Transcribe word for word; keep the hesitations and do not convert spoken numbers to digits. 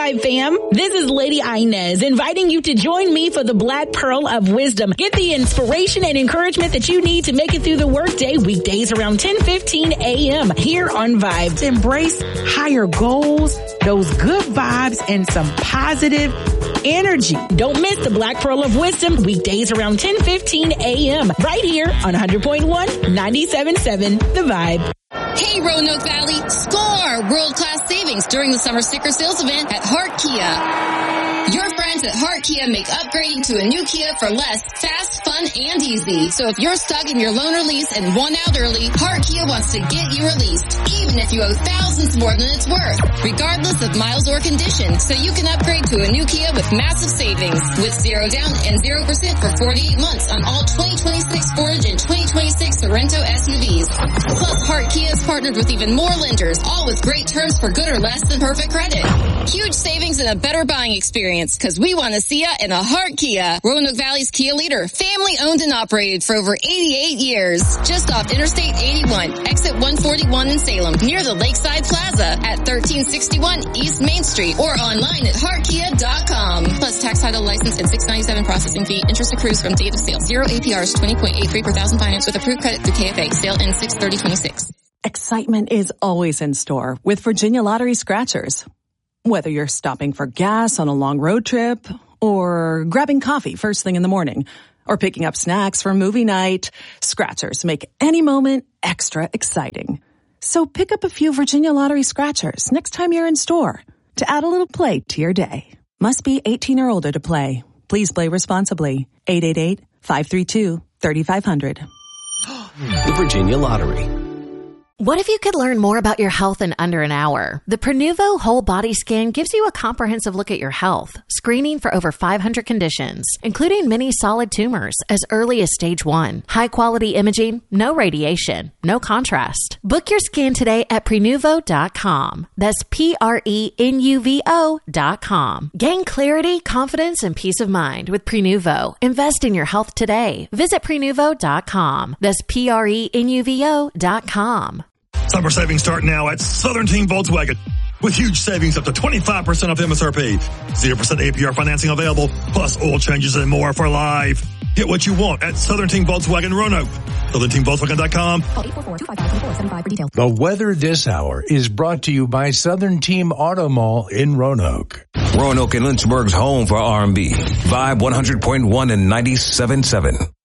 Vibe fam. This is Lady Inez inviting you to join me for the Black Pearl of Wisdom. Get the inspiration and encouragement that you need to make it through the workday weekdays around ten fifteen a.m. here on Vibe. Embrace higher goals, those good vibes, and some positive energy. Don't miss the Black Pearl of Wisdom weekdays around ten fifteen a.m. right here on one hundred point one, ninety-seven point seven The Vibe. Hey Roanoke Valley, score world-class savings during the summer sticker sales event at Hart Kia. Your friends at Hart Kia make upgrading to a new Kia for less fast, fun, and easy. So if you're stuck in your loan or lease and want out early, Hart Kia wants to get you released, even if you owe thousands more than it's worth, regardless of miles or condition. So you can upgrade to a new Kia with massive savings, with zero down and zero percent for forty-eight months on all twenty twenty-six Forage and twenty twenty-six Sorento S U Vs. Plus, Hart Kia is partnered with even more lenders, all with great terms for good or less than perfect credit. Huge savings and a better buying experience, because we want to see ya in a Hart Kia. Roanoke Valley's Kia leader, family owned and operated for over eighty-eight years. Just off Interstate eighty-one, exit one forty-one in Salem, near the Lakeside Plaza at thirteen sixty-one East Main Street, or online at hart kia dot com. Plus tax, title, license, and six ninety-seven processing fee. Interest accrues from date of sale. Zero A P Rs, twenty point eight three per thousand finance with approved credit through K F A. Sale ends six thirty twenty-six. Excitement is always in store with Virginia Lottery Scratchers. Whether you're stopping for gas on a long road trip, or grabbing coffee first thing in the morning, or picking up snacks for movie night, Scratchers make any moment extra exciting. So pick up a few Virginia Lottery Scratchers next time you're in store to add a little play to your day. Must be eighteen or older to play. Please play responsibly. eight eight eight, five three two, three five zero zero. The Virginia Lottery. What if you could learn more about your health in under an hour? The Prenuvo Whole Body Scan gives you a comprehensive look at your health, screening for over five hundred conditions, including many solid tumors as early as stage one. High quality imaging, no radiation, no contrast. Book your scan today at prenuvo dot com. That's P R E N U V O dot com. Gain clarity, confidence, and peace of mind with Prenuvo. Invest in your health today. Visit prenuvo dot com. That's P R E N U V O dot com. Summer savings start now at Southern Team Volkswagen with huge savings up to twenty-five percent off M S R P. zero percent A P R financing available, plus oil changes and more for life. Get what you want at Southern Team Volkswagen Roanoke. southern team volkswagen dot com. The weather this hour is brought to you by Southern Team Auto Mall in Roanoke. Roanoke and Lynchburg's home for R and B. Vibe one hundred point one and ninety-seven point seven.